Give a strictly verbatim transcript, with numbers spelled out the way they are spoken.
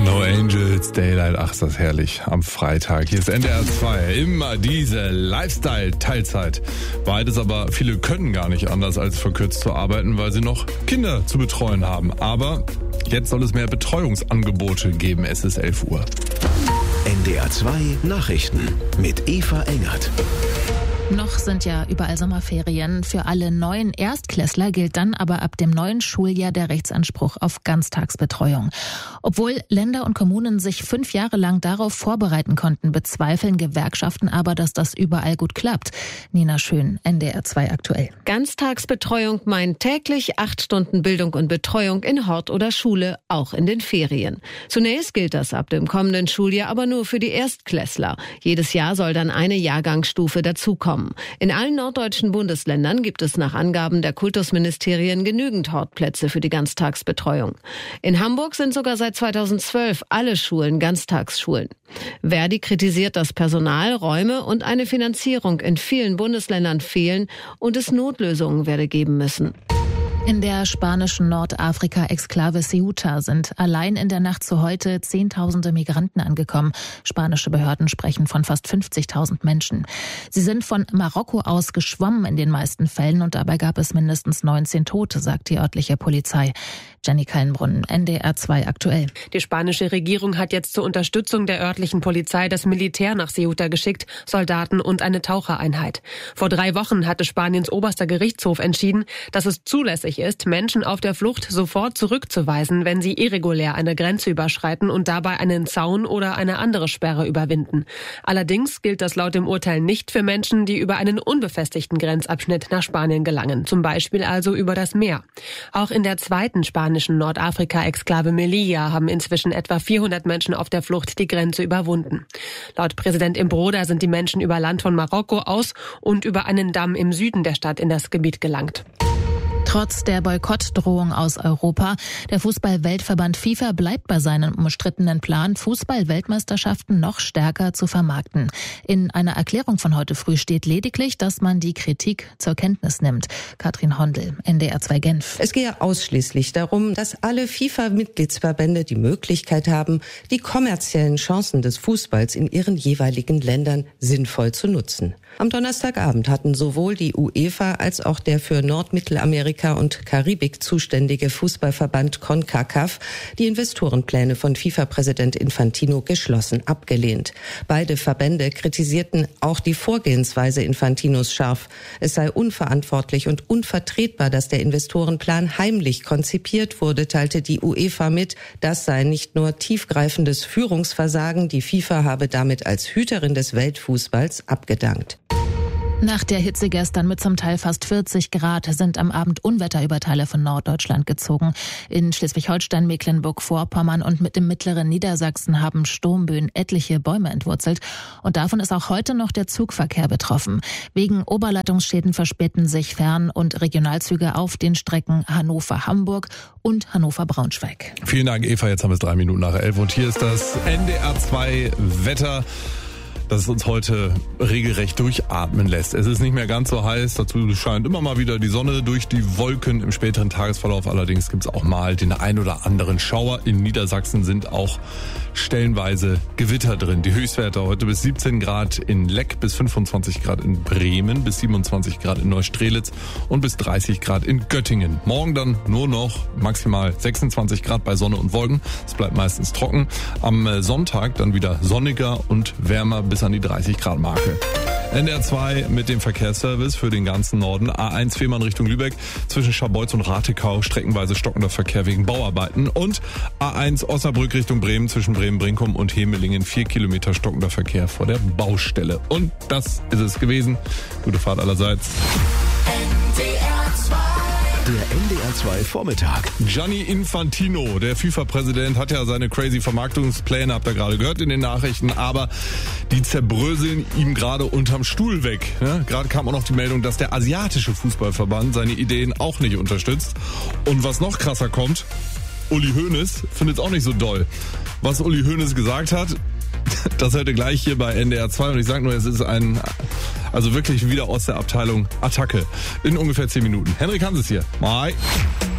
No Angels, Daylight, ach, ist das herrlich, am Freitag. Hier ist N D R zwei, immer diese Lifestyle-Teilzeit. Beides aber, viele können gar nicht anders, als verkürzt zu arbeiten, weil sie noch Kinder zu betreuen haben. Aber jetzt soll es mehr Betreuungsangebote geben, es ist elf Uhr. N D R zwei Nachrichten mit Eva Engert. Noch sind ja überall Sommerferien. Für alle neuen Erstklässler gilt dann aber ab dem neuen Schuljahr der Rechtsanspruch auf Ganztagsbetreuung. Obwohl Länder und Kommunen sich fünf Jahre lang darauf vorbereiten konnten, bezweifeln Gewerkschaften aber, dass das überall gut klappt. Nina Schön, N D R zwei aktuell. Ganztagsbetreuung meint täglich acht Stunden Bildung und Betreuung in Hort oder Schule, auch in den Ferien. Zunächst gilt das ab dem kommenden Schuljahr aber nur für die Erstklässler. Jedes Jahr soll dann eine Jahrgangsstufe dazukommen. In allen norddeutschen Bundesländern gibt es nach Angaben der Kultusministerien genügend Hortplätze für die Ganztagsbetreuung. In Hamburg sind sogar seit zweitausendzwölf alle Schulen Ganztagsschulen. Verdi kritisiert, dass Personal, Räume und eine Finanzierung in vielen Bundesländern fehlen und es Notlösungen werde geben müssen. In der spanischen Nordafrika-Exklave Ceuta sind allein in der Nacht zu heute Zehntausende Migranten angekommen. Spanische Behörden sprechen von fast fünfzigtausend Menschen. Sie sind von Marokko aus geschwommen in den meisten Fällen und dabei gab es mindestens neunzehn Tote, sagt die örtliche Polizei. Jenny Kallenbrunn, N D R zwei aktuell. Die spanische Regierung hat jetzt zur Unterstützung der örtlichen Polizei das Militär nach Ceuta geschickt, Soldaten und eine Tauchereinheit. Vor drei Wochen hatte Spaniens oberster Gerichtshof entschieden, dass es zulässig ist, Menschen auf der Flucht sofort zurückzuweisen, wenn sie irregulär eine Grenze überschreiten und dabei einen Zaun oder eine andere Sperre überwinden. Allerdings gilt das laut dem Urteil nicht für Menschen, die über einen unbefestigten Grenzabschnitt nach Spanien gelangen, zum Beispiel also über das Meer. Auch in der zweiten spanischen Nordafrika-Exklave Melilla haben inzwischen etwa vierhundert Menschen auf der Flucht die Grenze überwunden. Laut Präsident Imbroda sind die Menschen über Land von Marokko aus und über einen Damm im Süden der Stadt in das Gebiet gelangt. Trotz der Boykottdrohung aus Europa, der Fußball-Weltverband FIFA bleibt bei seinem umstrittenen Plan, Fußball-Weltmeisterschaften noch stärker zu vermarkten. In einer Erklärung von heute früh steht lediglich, dass man die Kritik zur Kenntnis nimmt. Katrin Hondel, N D R zwei Genf. Es gehe ausschließlich darum, dass alle FIFA-Mitgliedsverbände die Möglichkeit haben, die kommerziellen Chancen des Fußballs in ihren jeweiligen Ländern sinnvoll zu nutzen. Am Donnerstagabend hatten sowohl die UEFA als auch der für Nordmittelamerika und Karibik zuständige Fußballverband CONCACAF die Investorenpläne von FIFA-Präsident Infantino geschlossen abgelehnt. Beide Verbände kritisierten auch die Vorgehensweise Infantinos scharf. Es sei unverantwortlich und unvertretbar, dass der Investorenplan heimlich konzipiert wurde, teilte die UEFA mit. Das sei nicht nur tiefgreifendes Führungsversagen, die FIFA habe damit als Hüterin des Weltfußballs abgedankt. Nach der Hitze gestern mit zum Teil fast vierzig Grad sind am Abend Unwetter über Teile von Norddeutschland gezogen. In Schleswig-Holstein, Mecklenburg-Vorpommern und mit dem mittleren Niedersachsen haben Sturmböen etliche Bäume entwurzelt. Und davon ist auch heute noch der Zugverkehr betroffen. Wegen Oberleitungsschäden verspäten sich Fern- und Regionalzüge auf den Strecken Hannover-Hamburg und Hannover-Braunschweig. Vielen Dank, Eva. Jetzt haben wir es drei Minuten nach elf und hier ist das N D R zwei Wetter, dass es uns heute regelrecht durchatmen lässt. Es ist nicht mehr ganz so heiß, dazu scheint immer mal wieder die Sonne durch die Wolken im späteren Tagesverlauf. Allerdings gibt es auch mal den ein oder anderen Schauer. In Niedersachsen sind auch stellenweise Gewitter drin. Die Höchstwerte heute bis siebzehn Grad in Leck, bis fünfundzwanzig Grad in Bremen, bis siebenundzwanzig Grad in Neustrelitz und bis dreißig Grad in Göttingen. Morgen dann nur noch maximal sechsundzwanzig Grad bei Sonne und Wolken. Es bleibt meistens trocken. Am Sonntag dann wieder sonniger und wärmer bis an die dreißig Grad Marke. N D R zwei mit dem Verkehrsservice für den ganzen Norden. A eins Fehmarn Richtung Lübeck, zwischen Scharbeutz und Rathekau streckenweise stockender Verkehr wegen Bauarbeiten. Und A eins Osnabrück Richtung Bremen, zwischen Bremen-Brinkum und Hemelingen, vier Kilometer stockender Verkehr vor der Baustelle. Und das ist es gewesen. Gute Fahrt allerseits. Der N D R zwei Vormittag. Gianni Infantino, der FIFA-Präsident, hat ja seine crazy Vermarktungspläne, habt ihr gerade gehört in den Nachrichten, aber die zerbröseln ihm gerade unterm Stuhl weg. Ja, gerade kam auch noch die Meldung, dass der asiatische Fußballverband seine Ideen auch nicht unterstützt. Und was noch krasser kommt, Uli Hoeneß findet es auch nicht so doll. Was Uli Hoeneß gesagt hat, das hört ihr gleich hier bei N D R zwei und ich sage nur, es ist ein, also wirklich wieder aus der Abteilung Attacke in ungefähr zehn Minuten. Henrik Hanses hier. Bye.